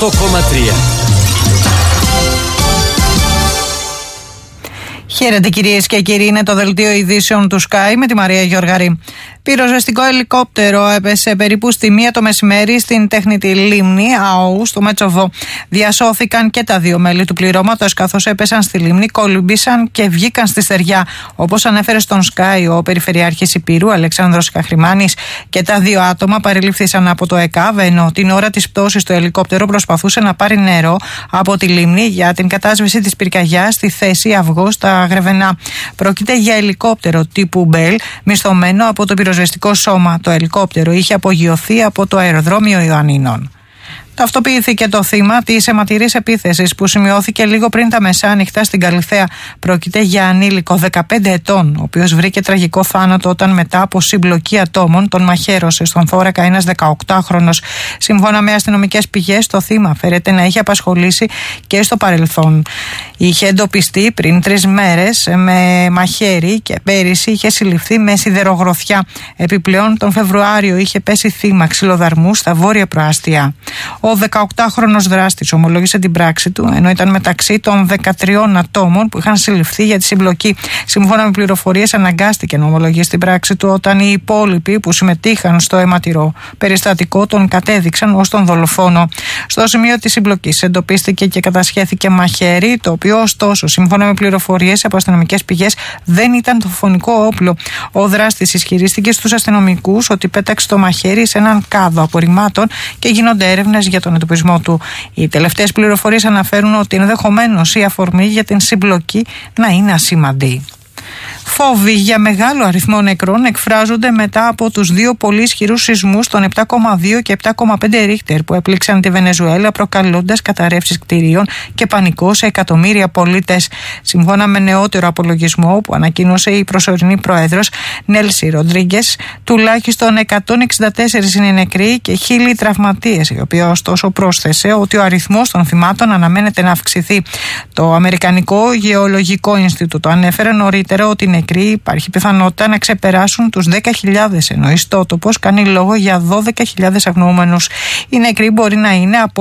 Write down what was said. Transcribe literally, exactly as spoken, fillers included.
οκτώ κόμμα τρία. Χαίρετε κυρίες και κύριοι, είναι το δελτίο ειδήσεων του Sky με τη Μαρία Γιοργαρή. Πυροσβεστικό ελικόπτερο έπεσε περίπου στη μία το μεσημέρι στην τέχνητη λίμνη Αού στο Μέτσοβο. Διασώθηκαν και τα δύο μέλη του πληρώματος καθώς έπεσαν στη λίμνη, κολυμπήσαν και βγήκαν στη στεριά. Όπως ανέφερε στον Sky ο Περιφερειάρχης Ηπείρου Αλεξάνδρος Καχρημάνης, και τα δύο άτομα παρελήφθησαν από το ΕΚΑΒ, ενώ την ώρα της πτώσης το ελικόπτερο προσπαθούσε να πάρει νερό από τη λίμνη για την κατάσβεση της πυρκαγιάς στη θέση Αυγό στα Γρεβενά. Πρόκειται για ελικόπτερο τύπου Μπέλ, μισθωμένο από το πυροσβεστικό σώμα. Το ελικόπτερο είχε απογειωθεί από το αεροδρόμιο Ιωαννίνων. Ταυτοποιήθηκε το θύμα της αιματηρής επίθεσης που σημειώθηκε λίγο πριν τα μεσάνυχτα στην Καλιθέα. Πρόκειται για ανήλικο δεκαπέντε ετών, ο οποίος βρήκε τραγικό θάνατο όταν μετά από συμπλοκή ατόμων τον μαχαίρωσε στον θώρακα ένας δεκαοκτάχρονος. Σύμφωνα με αστυνομικές πηγές, το θύμα φέρεται να είχε απασχολήσει και στο παρελθόν. Είχε εντοπιστεί πριν τρεις μέρες με μαχαίρι και πέρυσι είχε συλληφθεί με σιδερογροθιά. Επιπλέον, τον Φεβρουάριο είχε πέσει θύμα ξυλοδαρμού στα βόρεια προάστια. Ο δεκαοκτάχρονος δράστης ομολόγησε την πράξη του, ενώ ήταν μεταξύ των δεκατριών ατόμων που είχαν συλληφθεί για τη συμπλοκή. Σύμφωνα με πληροφορίες, αναγκάστηκε να ομολογήσει την πράξη του όταν οι υπόλοιποι που συμμετείχαν στο αιματηρό περιστατικό τον κατέδειξαν ως τον δολοφόνο. Στο σημείο της συμπλοκής εντοπίστηκε και κατασχέθηκε μαχαίρι, το οποίο ωστόσο, σύμφωνα με πληροφορίες από αστυνομικές πηγές, δεν ήταν το φωνικό όπλο. Ο δράστης ισχυρίστηκε στους αστυνομικούς ότι πέταξε το μαχαίρι σε έναν κάδο απορριμμάτων και γίνονται έρευνες για τον εντοπισμό του. Οι τελευταίες πληροφορίες αναφέρουν ότι ενδεχομένως η αφορμή για την συμπλοκή να είναι ασήμαντη. Φόβοι για μεγάλο αριθμό νεκρών εκφράζονται μετά από τους δύο πολύ ισχυρούς σεισμούς των επτά κόμμα δύο και επτά κόμμα πέντε ρίχτερ που έπληξαν τη Βενεζουέλα, προκαλώντας καταρρεύσεις κτηρίων και πανικό σε εκατομμύρια πολίτες. Σύμφωνα με νεότερο απολογισμό που ανακοίνωσε η προσωρινή πρόεδρος Νέλση Ροντρίγκες, τουλάχιστον εκατόν εξήντα τέσσερις είναι νεκροί και χίλιοι τραυματίες, η οποία ωστόσο πρόσθεσε ότι ο αριθμός των θυμάτων αναμένεται να αυξηθεί. Το Αμερικανικό Γεωλογικό Ινστιτούτο ανέφερε νωρίτερα ότι οι νεκροί υπάρχει πιθανότητα να ξεπεράσουν τους δέκα χιλιάδες, ενώ ιστότοπος κάνει λόγο για δώδεκα χιλιάδες αγνοούμενους. Οι νεκροί μπορεί να είναι από